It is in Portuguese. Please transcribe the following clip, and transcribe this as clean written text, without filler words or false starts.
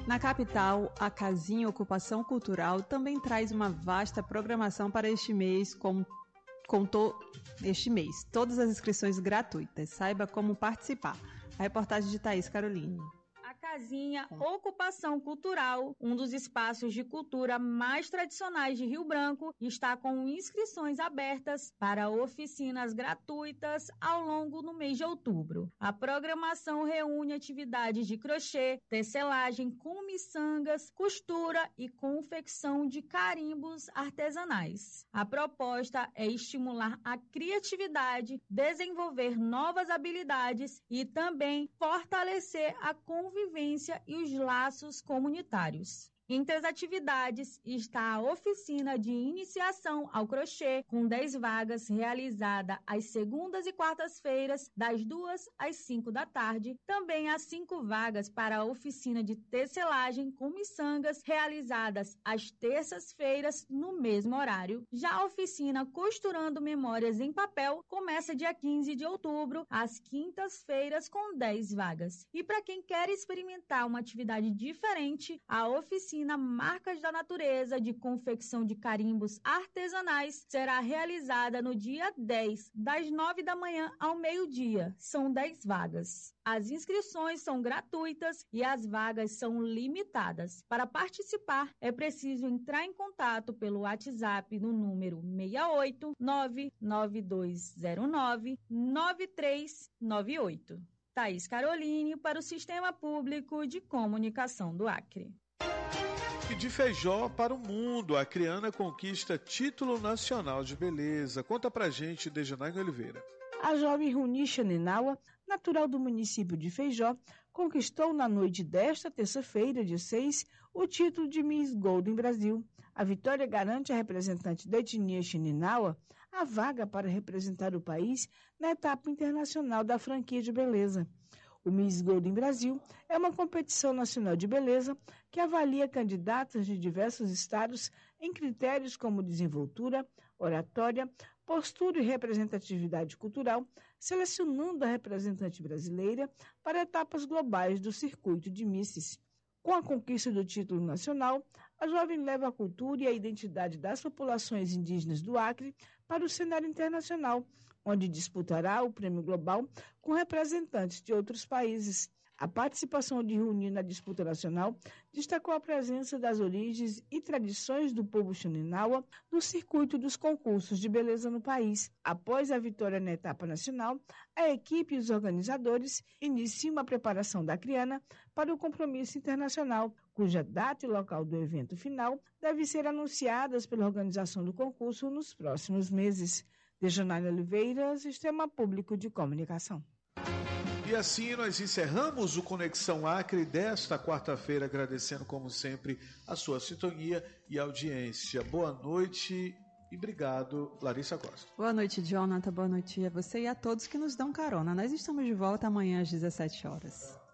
Na capital, a Casinha Ocupação Cultural também traz uma vasta programação para este mês, todas as inscrições gratuitas. Saiba como participar. A reportagem de Thaís Caroline. A Casinha Ocupação Cultural, um dos espaços de cultura mais tradicionais de Rio Branco, está com inscrições abertas para oficinas gratuitas ao longo do mês de outubro. A programação reúne atividades de crochê, tecelagem com miçangas, costura e confecção de carimbos artesanais. A proposta é estimular a criatividade, desenvolver novas habilidades e também fortalecer a convivência e os laços comunitários. Entre as atividades está a oficina de iniciação ao crochê, com 10 vagas, realizada às segundas e quartas-feiras, das 2 às 5 da tarde. Também há 5 vagas para a oficina de tecelagem com miçangas, realizadas às terças-feiras, no mesmo horário. Já a oficina Costurando Memórias em Papel começa dia 15 de outubro, às quintas-feiras, com 10 vagas. E para quem quer experimentar uma atividade diferente, a oficina Marcas da Natureza de confecção de carimbos artesanais será realizada no dia 10, das 9 da manhã ao meio-dia. São 10 vagas. As inscrições são gratuitas e as vagas são limitadas. Para participar, é preciso entrar em contato pelo WhatsApp no número 68 99209 9398. Thaís Caroline para o Sistema Público de Comunicação do Acre. E de Feijó para o mundo, a Acriana conquista título nacional de beleza. Conta pra gente, Dejanine Oliveira. A jovem Runisha Ninawa, natural do município de Feijó, conquistou na noite desta terça-feira, dia 6, o título de Miss Golden Brasil. A vitória garante à representante da etnia Xininawa a vaga para representar o país na etapa internacional da franquia de beleza. O Miss Golden Brasil é uma competição nacional de beleza que avalia candidatas de diversos estados em critérios como desenvoltura, oratória, postura e representatividade cultural, selecionando a representante brasileira para etapas globais do circuito de Misses. Com a conquista do título nacional, a jovem leva a cultura e a identidade das populações indígenas do Acre para o cenário internacional, onde disputará o prêmio global com representantes de outros países. A participação de Runi na disputa nacional destacou a presença das origens e tradições do povo Xininawa no circuito dos concursos de beleza no país. Após a vitória na etapa nacional, a equipe e os organizadores iniciam a preparação da Acriana para o compromisso internacional, cuja data e local do evento final devem ser anunciadas pela organização do concurso nos próximos meses. Dejanine Oliveira, Sistema Público de Comunicação. E assim nós encerramos o Conexão Acre desta quarta-feira, agradecendo como sempre a sua sintonia e audiência. Boa noite e obrigado, Larissa Costa. Boa noite, Jonathan. Boa noite a você e a todos que nos dão carona. Nós estamos de volta amanhã às 17 horas.